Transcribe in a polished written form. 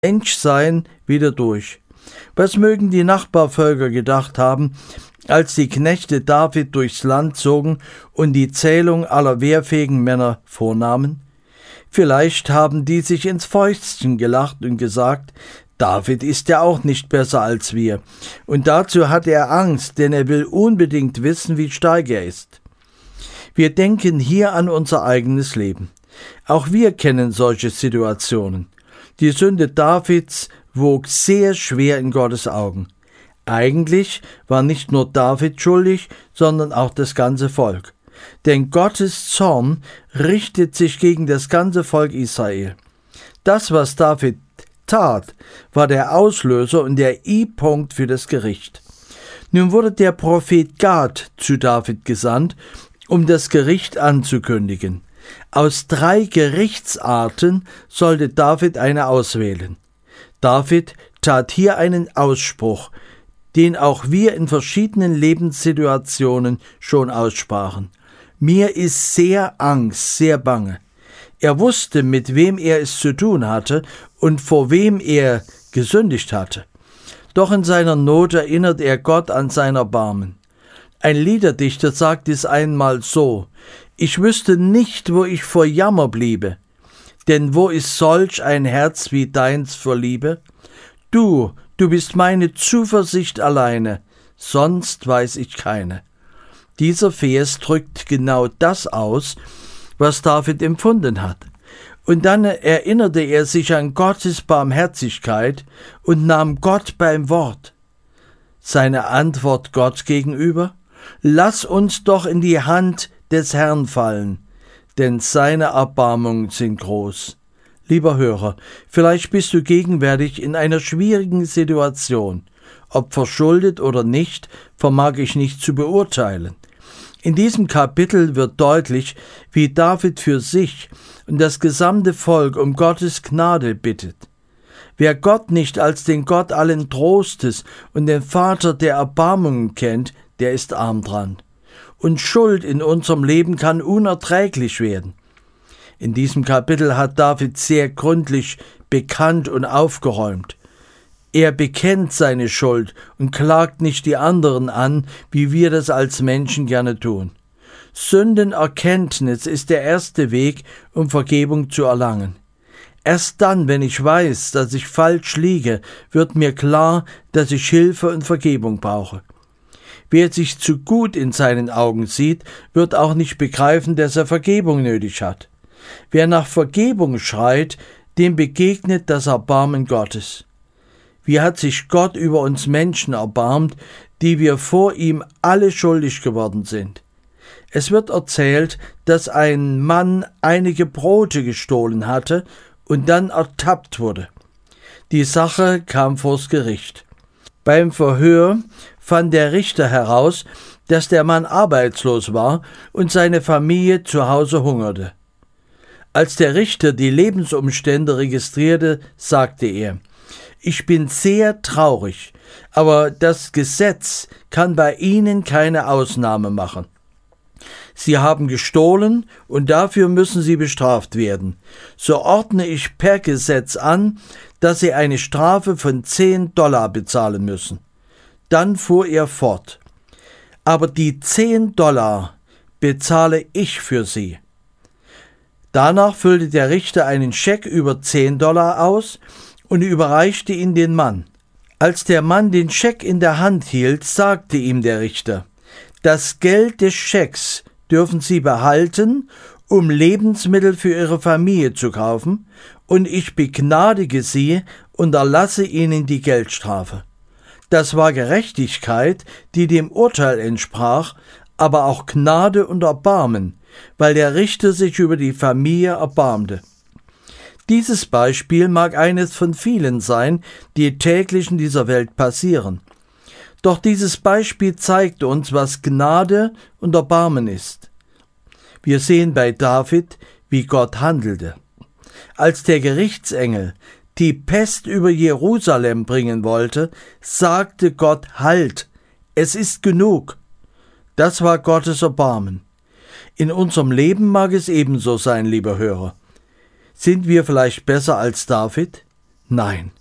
Menschsein wieder durch. Was mögen die Nachbarvölker gedacht haben, als die Knechte David durchs Land zogen und die Zählung aller wehrfähigen Männer vornahmen? Vielleicht haben die sich ins Fäustchen gelacht und gesagt, David ist ja auch nicht besser als wir. Und dazu hat er Angst, denn er will unbedingt wissen, wie stark er ist. Wir denken hier an unser eigenes Leben. Auch wir kennen solche Situationen. Die Sünde Davids wog sehr schwer in Gottes Augen. Eigentlich war nicht nur David schuldig, sondern auch das ganze Volk. Denn Gottes Zorn richtet sich gegen das ganze Volk Israel. Das, was David tat, war der Auslöser und der I-Punkt für das Gericht. Nun wurde der Prophet Gad zu David gesandt, um das Gericht anzukündigen. Aus 3 Gerichtsarten sollte David eine auswählen. David tat hier einen Ausspruch, den auch wir in verschiedenen Lebenssituationen schon aussprachen. Mir ist sehr Angst, sehr bange. Er wusste, mit wem er es zu tun hatte und vor wem er gesündigt hatte. Doch in seiner Not erinnert er Gott an sein Erbarmen. Ein Liederdichter sagt es einmal so: Ich wüsste nicht, wo ich vor Jammer bliebe, denn wo ist solch ein Herz wie deins vor Liebe? Du bist meine Zuversicht alleine, sonst weiß ich keine. Dieser Vers drückt genau das aus, was David empfunden hat. Und dann erinnerte er sich an Gottes Barmherzigkeit und nahm Gott beim Wort. Seine Antwort Gott gegenüber: Lass uns doch in die Hand des Herrn fallen, denn seine Erbarmungen sind groß. Lieber Hörer, vielleicht bist du gegenwärtig in einer schwierigen Situation. Ob verschuldet oder nicht, vermag ich nicht zu beurteilen. In diesem Kapitel wird deutlich, wie David für sich und das gesamte Volk um Gottes Gnade bittet. Wer Gott nicht als den Gott allen Trostes und den Vater der Erbarmungen kennt, der ist arm dran. Und Schuld in unserem Leben kann unerträglich werden. In diesem Kapitel hat David sehr gründlich bekannt und aufgeräumt. Er bekennt seine Schuld und klagt nicht die anderen an, wie wir das als Menschen gerne tun. Sündenerkenntnis ist der erste Weg, um Vergebung zu erlangen. Erst dann, wenn ich weiß, dass ich falsch liege, wird mir klar, dass ich Hilfe und Vergebung brauche. Wer sich zu gut in seinen Augen sieht, wird auch nicht begreifen, dass er Vergebung nötig hat. Wer nach Vergebung schreit, dem begegnet das Erbarmen Gottes. Wie hat sich Gott über uns Menschen erbarmt, die wir vor ihm alle schuldig geworden sind? Es wird erzählt, dass ein Mann einige Brote gestohlen hatte und dann ertappt wurde. Die Sache kam vors Gericht. Beim Verhör fand der Richter heraus, dass der Mann arbeitslos war und seine Familie zu Hause hungerte. Als der Richter die Lebensumstände registrierte, sagte er: Ich bin sehr traurig, aber das Gesetz kann bei Ihnen keine Ausnahme machen. Sie haben gestohlen und dafür müssen Sie bestraft werden. So ordne ich per Gesetz an, dass Sie eine Strafe von $10 bezahlen müssen. Dann fuhr er fort: Aber die $10 bezahle ich für Sie. Danach füllte der Richter einen Scheck über $10 aus und überreichte ihn den Mann. Als der Mann den Scheck in der Hand hielt, sagte ihm der Richter: Das Geld des Schecks dürfen Sie behalten, um Lebensmittel für Ihre Familie zu kaufen, und ich begnadige Sie und erlasse Ihnen die Geldstrafe. Das war Gerechtigkeit, die dem Urteil entsprach, aber auch Gnade und Erbarmen, weil der Richter sich über die Familie erbarmte. Dieses Beispiel mag eines von vielen sein, die täglich in dieser Welt passieren. Doch dieses Beispiel zeigt uns, was Gnade und Erbarmen ist. Wir sehen bei David, wie Gott handelte. Als der Gerichtsengel die Pest über Jerusalem bringen wollte, sagte Gott: Halt, es ist genug. Das war Gottes Erbarmen. In unserem Leben mag es ebenso sein, lieber Hörer. Sind wir vielleicht besser als David? Nein,